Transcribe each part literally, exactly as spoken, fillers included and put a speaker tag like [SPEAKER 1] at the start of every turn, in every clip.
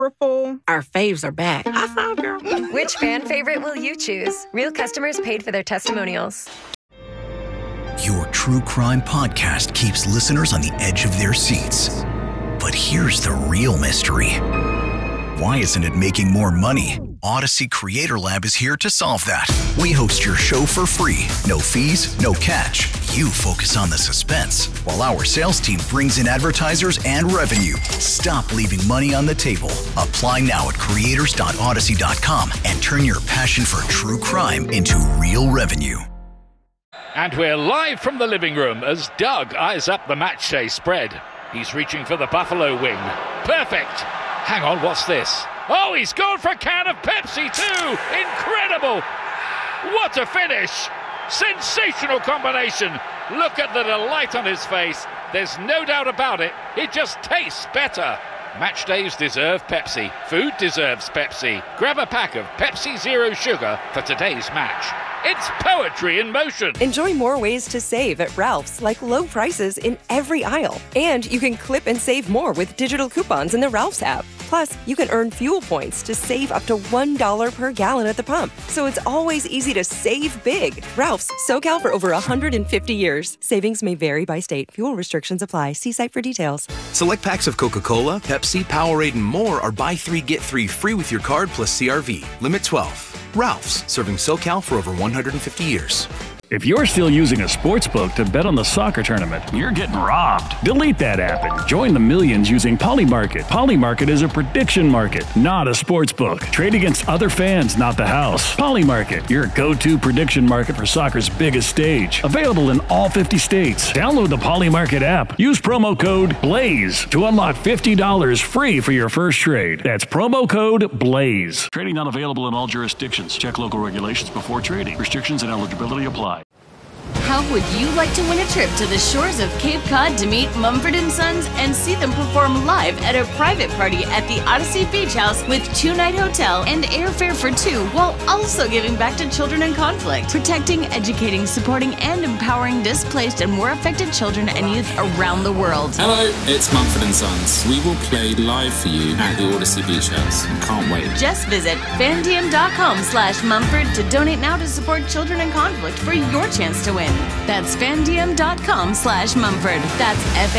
[SPEAKER 1] flavorful. Our faves are back. I saw, girl.
[SPEAKER 2] Which fan favorite will you choose? Real customers paid for their testimonials.
[SPEAKER 3] Your true crime podcast keeps listeners on the edge of their seats. But here's the real mystery. Why isn't it making more money? Odyssey Creator Lab is here to solve that. We host your show for free. No fees, no catch. You focus on the suspense, while our sales team brings in advertisers and revenue. Stop leaving money on the table. Apply now at creators dot odyssey dot com and turn your passion for true crime into real revenue.
[SPEAKER 4] And we're live from the living room as Doug eyes up the match day spread. He's reaching for the Buffalo wing. Perfect. Hang on, what's this? Oh, he's gone for a can of Pepsi too. Incredible. What a finish. Sensational combination. Look at the delight on his face. There's no doubt about it. It just tastes better. Match days deserve Pepsi. Food deserves Pepsi. Grab a pack of Pepsi Zero Sugar for today's match. It's poetry in motion.
[SPEAKER 2] Enjoy more ways to save at Ralph's, like low prices in every aisle. And you can clip and save more with digital coupons in the Ralph's app. Plus, you can earn fuel points to save up to one dollar per gallon at the pump. So it's always easy to save big. Ralph's, SoCal for over one hundred fifty years. Savings may vary by state. Fuel restrictions apply. See site for details.
[SPEAKER 5] Select packs of Coca-Cola, Pepsi, Powerade, and more are buy three, get three free with your card plus C R V. Limit twelve. Ralph's, serving SoCal for over one hundred fifty years.
[SPEAKER 6] If you're still using a sportsbook to bet on the soccer tournament, you're getting robbed. Delete that app and join the millions using Polymarket. Polymarket is a prediction market, not a sportsbook. Trade against other fans, not the house. Polymarket, your go-to prediction market for soccer's biggest stage. Available in all fifty states. Download the Polymarket app. Use promo code BLAZE to unlock fifty dollars free for your first trade. That's promo code BLAZE. Trading not available in all jurisdictions. Check local regulations before trading. Restrictions and eligibility apply.
[SPEAKER 7] How would you like to win a trip to the shores of Cape Cod to meet Mumford and Sons and see them perform live at a private party at the Odyssey Beach House with two-night hotel and airfare for two, while also giving back to children in conflict, protecting, educating, supporting, and empowering displaced and war affected children and youth around the world?
[SPEAKER 8] Hello, it's Mumford and Sons. We will play live for you at the Odyssey Beach House. Can't wait.
[SPEAKER 7] Just visit fandm.com slash Mumford to donate now to support children in conflict for your chance to win. That's fandiem.com slash Mumford. That's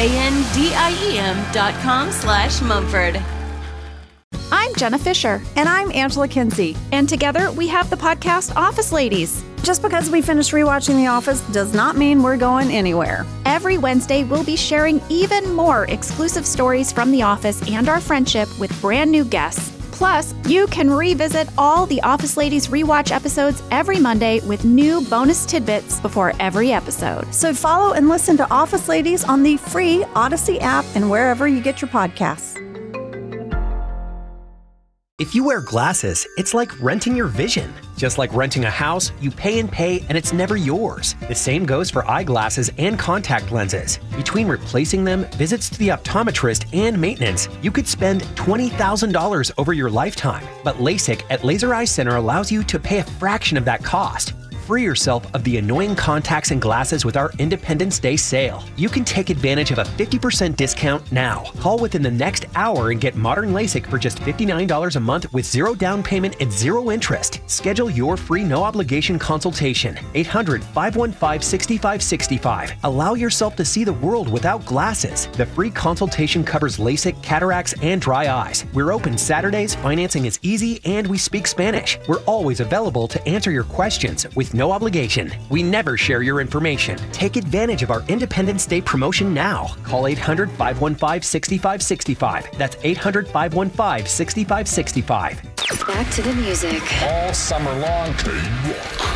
[SPEAKER 7] F-A-N-D-I-E-M dot com slash Mumford.
[SPEAKER 9] I'm Jenna Fisher.
[SPEAKER 10] And I'm Angela Kinsey.
[SPEAKER 9] And together we have the podcast Office Ladies.
[SPEAKER 10] Just because we finished rewatching The Office does not mean we're going anywhere.
[SPEAKER 9] Every Wednesday, we'll be sharing even more exclusive stories from The Office and our friendship with brand new guests. Plus, you can revisit all the Office Ladies rewatch episodes every Monday with new bonus tidbits before every episode.
[SPEAKER 10] So follow and listen to Office Ladies on the free Odyssey app and wherever you get your podcasts.
[SPEAKER 11] If you wear glasses, it's like renting your vision. Just like renting a house, you pay and pay and it's never yours. The same goes for eyeglasses and contact lenses. Between replacing them, visits to the optometrist, and maintenance, you could spend twenty thousand dollars over your lifetime. But LASIK at Laser Eye Center allows you to pay a fraction of that cost. Free yourself of the annoying contacts and glasses with our Independence Day sale. You can take advantage of a fifty percent discount now. Call within the next hour and get modern LASIK for just fifty-nine dollars a month with zero down payment and zero interest. Schedule your free no-obligation consultation. eight hundred, five one five, six five six five. Allow yourself to see the world without glasses. The free consultation covers LASIK, cataracts, and dry eyes. We're open Saturdays, financing is easy, and we speak Spanish. We're always available to answer your questions with no obligation. We never share your information. Take advantage of our Independence Day promotion now. Call eight hundred, five one five, six five six five. That's eight hundred, five one five, six five six five.
[SPEAKER 12] Back to the music.
[SPEAKER 13] All summer long.